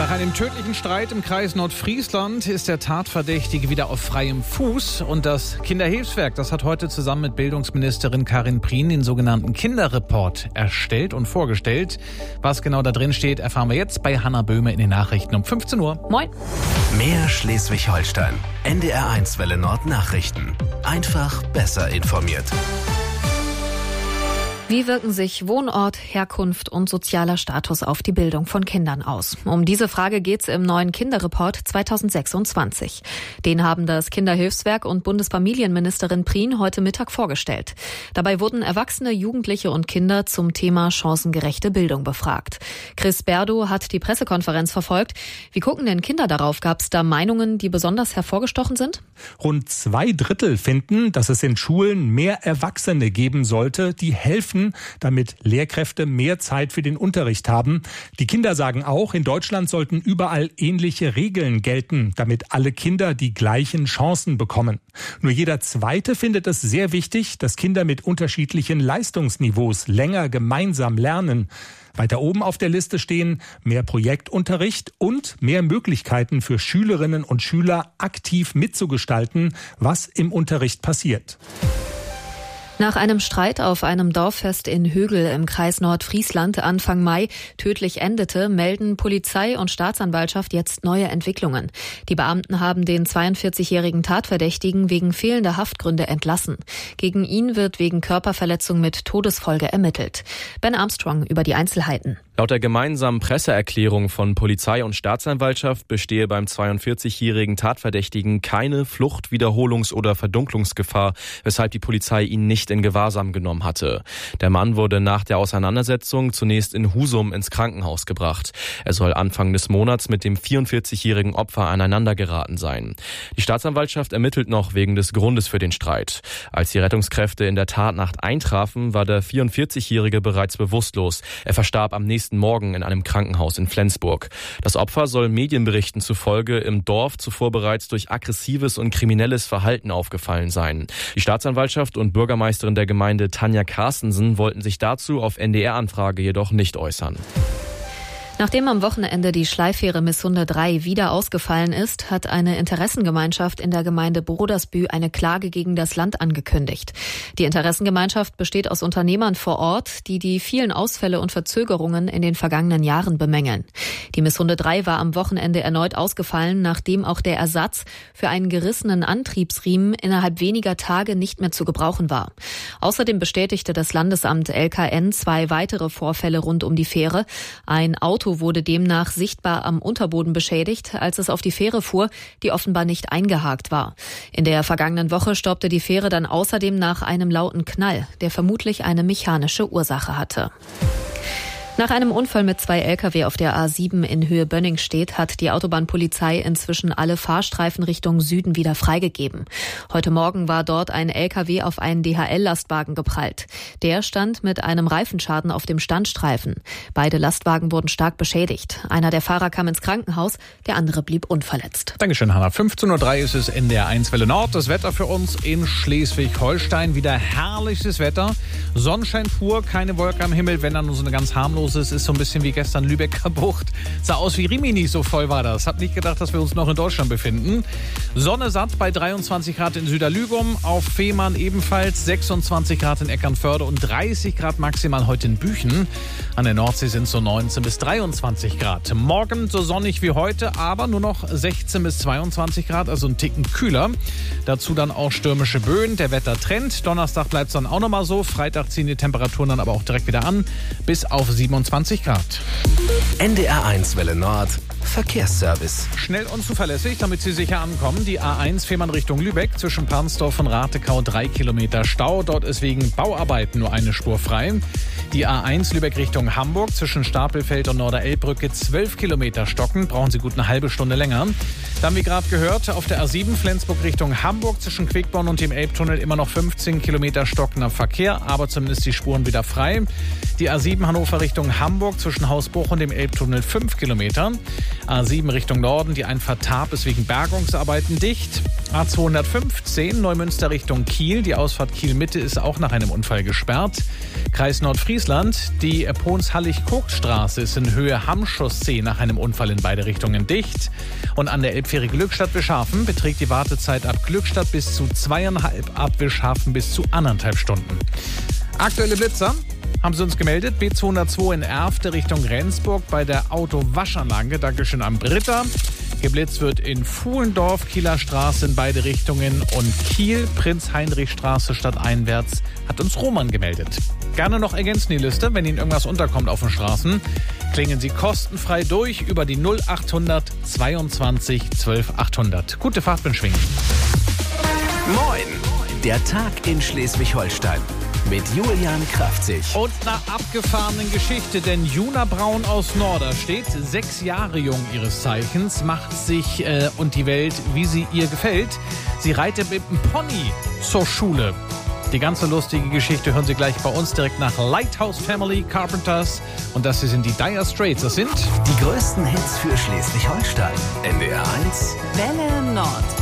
Nach einem tödlichen Streit im Kreis Nordfriesland ist der Tatverdächtige wieder auf freiem Fuß. Und das Kinderhilfswerk, das hat heute zusammen mit Bildungsministerin Karin Prien den sogenannten Kinderreport erstellt und vorgestellt. Was genau da drin steht, erfahren wir jetzt bei Hannah Böhme in den Nachrichten um 15 Uhr. Moin. Mehr Schleswig-Holstein. NDR1 Welle Nord Nachrichten. Einfach besser informiert. Wie wirken sich Wohnort, Herkunft und sozialer Status auf die Bildung von Kindern aus? Um diese Frage geht's im neuen Kinderreport 2026. Den haben das Kinderhilfswerk und Bundesfamilienministerin Prien heute Mittag vorgestellt. Dabei wurden Erwachsene, Jugendliche und Kinder zum Thema chancengerechte Bildung befragt. Chris Berdow hat die Pressekonferenz verfolgt. Wie gucken denn Kinder darauf? Gab's da Meinungen, die besonders hervorgestochen sind? Rund 2/3 finden, dass es in Schulen mehr Erwachsene geben sollte, die helfen, damit Lehrkräfte mehr Zeit für den Unterricht haben. Die Kinder sagen auch, in Deutschland sollten überall ähnliche Regeln gelten, damit alle Kinder die gleichen Chancen bekommen. Nur jeder Zweite findet es sehr wichtig, dass Kinder mit unterschiedlichen Leistungsniveaus länger gemeinsam lernen. Weiter oben auf der Liste stehen mehr Projektunterricht und mehr Möglichkeiten für Schülerinnen und Schüler aktiv mitzugestalten, was im Unterricht passiert. Nach einem Streit auf einem Dorffest in Högel im Kreis Nordfriesland Anfang Mai tödlich endete, melden Polizei und Staatsanwaltschaft jetzt neue Entwicklungen. Die Beamten haben den 42-jährigen Tatverdächtigen wegen fehlender Haftgründe entlassen. Gegen ihn wird wegen Körperverletzung mit Todesfolge ermittelt. Ben Armstrong über die Einzelheiten. Laut der gemeinsamen Presseerklärung von Polizei und Staatsanwaltschaft bestehe beim 42-jährigen Tatverdächtigen keine Flucht-, Wiederholungs- oder Verdunklungsgefahr, weshalb die Polizei ihn nicht in Gewahrsam genommen hatte. Der Mann wurde nach der Auseinandersetzung zunächst in Husum ins Krankenhaus gebracht. Er soll Anfang des Monats mit dem 44-jährigen Opfer aneinandergeraten sein. Die Staatsanwaltschaft ermittelt noch wegen des Grundes für den Streit. Als die Rettungskräfte in der Tatnacht eintrafen, war der 44-jährige bereits bewusstlos. Er verstarb am nächsten Morgen in einem Krankenhaus in Flensburg. Das Opfer soll Medienberichten zufolge im Dorf zuvor bereits durch aggressives und kriminelles Verhalten aufgefallen sein. Die Staatsanwaltschaft und Bürgermeisterin der Gemeinde Tanja Carstensen wollten sich dazu auf NDR-Anfrage jedoch nicht äußern. Nachdem am Wochenende die Schleifähre Missunde 3 wieder ausgefallen ist, hat eine Interessengemeinschaft in der Gemeinde Brodersbü eine Klage gegen das Land angekündigt. Die Interessengemeinschaft besteht aus Unternehmern vor Ort, die die vielen Ausfälle und Verzögerungen in den vergangenen Jahren bemängeln. Die Missunde 3 war am Wochenende erneut ausgefallen, nachdem auch der Ersatz für einen gerissenen Antriebsriemen innerhalb weniger Tage nicht mehr zu gebrauchen war. Außerdem bestätigte das Landesamt LKN 2 weitere Vorfälle rund um die Fähre. Ein Auto wurde demnach sichtbar am Unterboden beschädigt, als es auf die Fähre fuhr, die offenbar nicht eingehakt war. In der vergangenen Woche stoppte die Fähre dann außerdem nach einem lauten Knall, der vermutlich eine mechanische Ursache hatte. Nach einem Unfall mit 2 Lkw auf der A7 in Höhe Bönningstedt hat die Autobahnpolizei inzwischen alle Fahrstreifen Richtung Süden wieder freigegeben. Heute Morgen war dort ein Lkw auf einen DHL-Lastwagen geprallt. Der stand mit einem Reifenschaden auf dem Standstreifen. Beide Lastwagen wurden stark beschädigt. Einer der Fahrer kam ins Krankenhaus, der andere blieb unverletzt. Dankeschön, Hannah. 15:03 Uhr ist es NDR1 Welle Nord. Das Wetter für uns in Schleswig-Holstein. Wieder herrliches Wetter. Sonnenschein pur, keine Wolke am Himmel, wenn dann nur so eine ganz harmlose. Es ist so ein bisschen wie gestern Lübecker Bucht. Sah aus wie Rimini, so voll war das. Hab nicht gedacht, dass wir uns noch in Deutschland befinden. Sonne satt bei 23 Grad in Süderlügum, auf Fehmarn ebenfalls 26 Grad in Eckernförde und 30 Grad maximal heute in Büchen. An der Nordsee sind es so 19 bis 23 Grad. Morgen so sonnig wie heute, aber nur noch 16 bis 22 Grad, also ein Ticken kühler. Dazu dann auch stürmische Böen, der Wettertrend. Donnerstag bleibt es dann auch nochmal so. Freitag ziehen die Temperaturen dann aber auch direkt wieder an, bis auf 27 Grad. NDR1 Welle Nord Verkehrsservice. Schnell und zuverlässig, damit Sie sicher ankommen. Die A1 Fehmarn Richtung Lübeck zwischen Parnsdorf und Ratekau 3 Kilometer Stau. Dort ist wegen Bauarbeiten nur eine Spur frei. Die A1 Lübeck Richtung Hamburg zwischen Stapelfeld und Norderelbbrücke 12 Kilometer stocken. Brauchen Sie gut eine halbe Stunde länger. Dann, wie gerade gehört, auf der A7 Flensburg Richtung Hamburg zwischen Quickborn und dem Elbtunnel immer noch 15 Kilometer stockender Verkehr, aber zumindest die Spuren wieder frei. Die A7 Hannover Richtung Hamburg zwischen Hausbruch und dem Elbtunnel 5 Kilometer. A7 Richtung Norden, die Einfahrt Tarp ist wegen Bergungsarbeiten dicht. A215 Neumünster Richtung Kiel, die Ausfahrt Kiel-Mitte ist auch nach einem Unfall gesperrt. Kreis Nordfriesland, die Pons-Hallig-Kocht-Straße ist in Höhe Hamm-Chaussee nach einem Unfall in beide Richtungen dicht. Und an der Elbfähre Glückstadt-Wischhafen beträgt die Wartezeit ab Glückstadt bis zu 2,5, ab Wischhafen bis zu 1,5 Stunden. Aktuelle Blitzer haben sie uns gemeldet. B202 in Erfte Richtung Rendsburg bei der Autowaschanlage. Dankeschön am Britta. Geblitzt wird in Fuhlendorf, Kieler Straße in beide Richtungen und Kiel, Prinz-Heinrich-Straße stadteinwärts, hat uns Roman gemeldet. Gerne noch ergänzen die Liste, wenn Ihnen irgendwas unterkommt auf den Straßen. Klingen Sie kostenfrei durch über die 0800 22 12 800. Gute Fahrt beim Schwingen. Moin! Der Tag in Schleswig-Holstein mit Julian Kraftzig. Und einer abgefahrenen Geschichte, denn Juna Braun aus Norderstedt, 6 Jahre jung ihres Zeichens, macht sich und die Welt, wie sie ihr gefällt. Sie reitet mit dem Pony zur Schule. Die ganze lustige Geschichte hören Sie gleich bei uns direkt nach Lighthouse Family Carpenters. Und das hier sind die Dire Straits. Das sind die größten Hits für Schleswig-Holstein. NDR 1 Welle Nord.